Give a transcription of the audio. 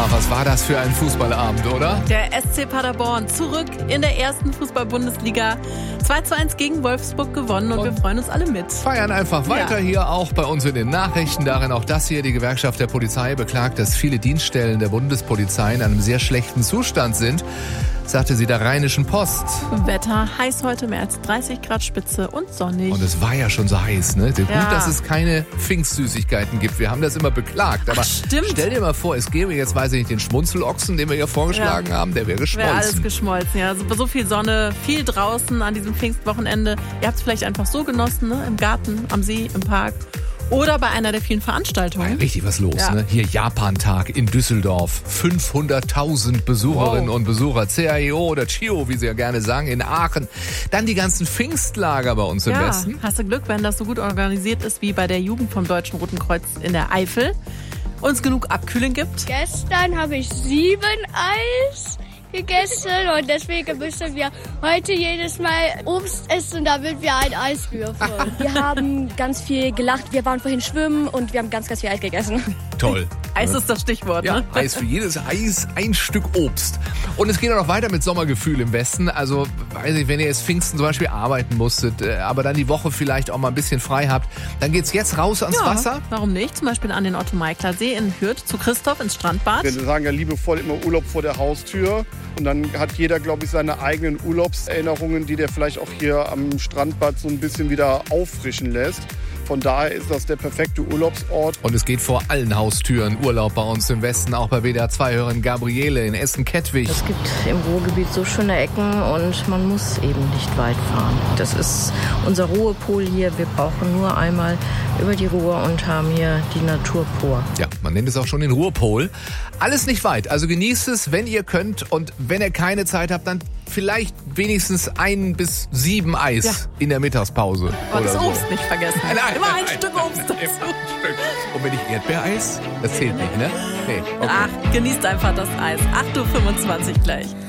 was war das für ein Fußballabend, oder? Der SC Paderborn zurück in der ersten Fußball-Bundesliga. 2:1 gegen Wolfsburg gewonnen und wir freuen uns alle mit. Feiern einfach weiter hier auch bei uns in den Nachrichten. Darin auch das hier, die Gewerkschaft der Polizei beklagt, dass viele Dienststellen der Bundespolizei in einem sehr schlechten Zustand sind, sagte sie der Rheinischen Post. Wetter heiß heute, mehr als 30 Grad Spitze und sonnig. Und es war ja schon so heiß, ne? Gut, dass es keine Pfingstsüßigkeiten gibt. Wir haben das immer beklagt. Aber stimmt. Stell dir mal vor, es gäbe jetzt, weiß ich nicht, den Schmunzelochsen, den wir hier vorgeschlagen haben, der wäre geschmolzen. Wäre alles geschmolzen, ja. So viel Sonne, viel draußen an diesem Pfingstwochenende. Ihr habt es vielleicht einfach so genossen, ne? Im Garten, am See, im Park. Oder bei einer der vielen Veranstaltungen. War ja richtig was los, ne? Hier Japan-Tag in Düsseldorf. 500.000 Besucherinnen und Besucher. CAIO oder CHIO, wie sie ja gerne sagen, in Aachen. Dann die ganzen Pfingstlager bei uns im Westen. Hast du Glück, wenn das so gut organisiert ist wie bei der Jugend vom Deutschen Roten Kreuz in der Eifel. Uns genug Abkühlen gibt. Gestern habe ich 7 Eis gegessen und deswegen müssen wir heute jedes Mal Obst essen, damit wir ein Eis würfeln. Wir haben ganz viel gelacht, wir waren vorhin schwimmen und wir haben ganz, ganz viel Eis gegessen. Toll. Eis ist das Stichwort, ja, ne? Eis für jedes Eis, ein Stück Obst. Und es geht auch noch weiter mit Sommergefühl im Westen. Also, weiß ich, wenn ihr jetzt Pfingsten zum Beispiel arbeiten musstet, aber dann die Woche vielleicht auch mal ein bisschen frei habt, dann geht's jetzt raus ans Wasser. Warum nicht? Zum Beispiel an den Otto-Meikler-See in Hürth zu Christoph ins Strandbad. Wir sagen ja liebevoll immer Urlaub vor der Haustür. Und dann hat jeder, glaube ich, seine eigenen Urlaubserinnerungen, die der vielleicht auch hier am Strandbad so ein bisschen wieder auffrischen lässt. Von daher ist das der perfekte Urlaubsort. Und es geht vor allen Haustüren Urlaub bei uns im Westen, auch bei WDR 2-Hörerin Gabriele in Essen-Kettwig. Es gibt im Ruhrgebiet so schöne Ecken und man muss eben nicht weit fahren. Das ist unser Ruhepol hier. Wir brauchen nur einmal über die Ruhr und haben hier die Natur pur. Ja, man nennt es auch schon den Ruhrpol. Alles nicht weit, also genießt es, wenn ihr könnt. Und wenn ihr keine Zeit habt, dann vielleicht wenigstens 1 bis 7 Eis in der Mittagspause. Und das oder Obst nicht vergessen. Immer ein Stück Obst dazu. Und wenn nicht Erdbeereis, das zählt nicht, ne? Nee, okay. Ach, genießt einfach das Eis. 8:25 Uhr gleich.